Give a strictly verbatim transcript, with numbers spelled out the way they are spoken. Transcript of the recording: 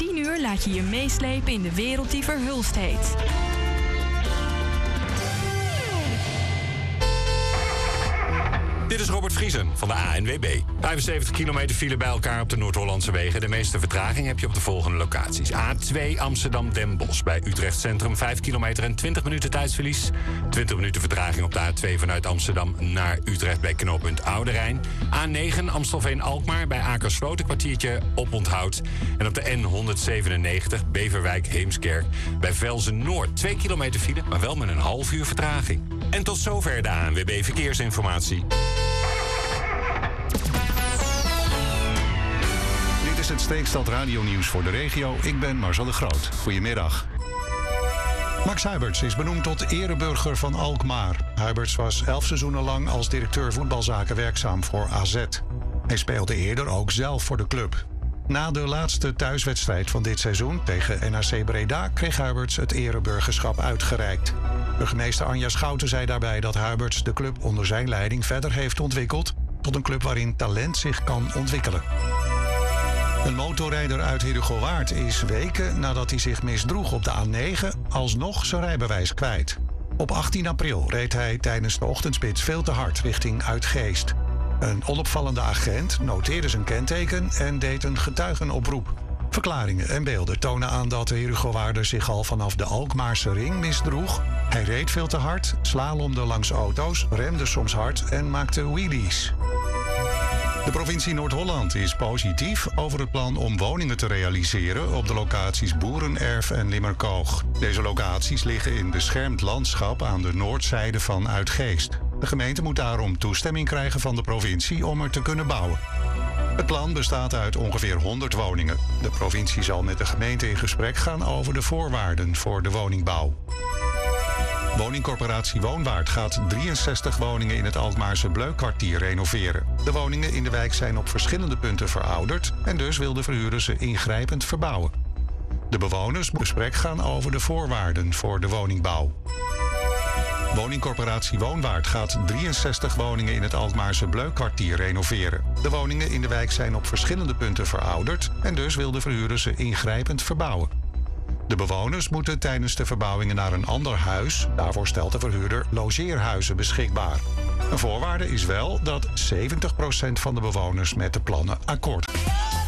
tien uur laat je je meeslepen in de wereld die verhulst heet. Dit is Robert Vriesen van de A N W B. vijfenzeventig kilometer file bij elkaar op de Noord-Hollandse wegen. De meeste vertraging heb je op de volgende locaties. A twee Amsterdam-Den Bosch bij Utrecht Centrum. vijf kilometer en twintig minuten tijdsverlies. twintig minuten vertraging op de A twee vanuit Amsterdam naar Utrecht bij knooppunt Oude Rijn. A negen Amstelveen-Alkmaar bij Akersloot een kwartiertje oponthoud. En op de N honderdzevenennegentig Beverwijk-Heemskerk bij Velzen-Noord. twee kilometer file, maar wel met een half uur vertraging. En tot zover de A N W B Verkeersinformatie. Dit is het Steekstad Radio-nieuws voor de regio. Ik ben Marcel de Groot. Goedemiddag. Max Huiberts is benoemd tot ereburger van Alkmaar. Huiberts was elf seizoenen lang als directeur voetbalzaken werkzaam voor A Z. Hij speelde eerder ook zelf voor de club. Na de laatste thuiswedstrijd van dit seizoen tegen N A C Breda kreeg Huiberts het ereburgerschap uitgereikt. Burgemeester Anja Schouten zei daarbij dat Huiberts de club onder zijn leiding verder heeft ontwikkeld tot een club waarin talent zich kan ontwikkelen. Een motorrijder uit Herugowaard is weken nadat hij zich misdroeg op de A negen alsnog zijn rijbewijs kwijt. Op achttien april reed hij tijdens de ochtendspits veel te hard richting Uitgeest. Een onopvallende agent noteerde zijn kenteken en deed een getuigenoproep. Verklaringen en beelden tonen aan dat de Herugowaarder zich al vanaf de Alkmaarse ring misdroeg. Hij reed veel te hard, slalomde langs auto's, remde soms hard en maakte wheelies. De provincie Noord-Holland is positief over het plan om woningen te realiseren op de locaties Boerenerf en Limmerkoog. Deze locaties liggen in beschermd landschap aan de noordzijde van Uitgeest. De gemeente moet daarom toestemming krijgen van de provincie om er te kunnen bouwen. Het plan bestaat uit ongeveer honderd woningen. De provincie zal met de gemeente in gesprek gaan over de voorwaarden voor de woningbouw. Woningcorporatie Woonwaard gaat drieënzestig woningen in het Alkmaarse Bleuk-kwartier renoveren. De woningen in de wijk zijn op verschillende punten verouderd en dus wil de verhuurder ze ingrijpend verbouwen. De bewoners moeten in gesprek gaan over de voorwaarden voor de woningbouw. Woningcorporatie Woonwaard gaat drieënzestig woningen in het Alkmaarse Bleuk-kwartier renoveren. De woningen in de wijk zijn op verschillende punten verouderd en dus wil de verhuurder ze ingrijpend verbouwen. De bewoners moeten tijdens de verbouwingen naar een ander huis. Daarvoor stelt de verhuurder logeerhuizen beschikbaar. Een voorwaarde is wel dat zeventig procent van de bewoners met de plannen akkoord.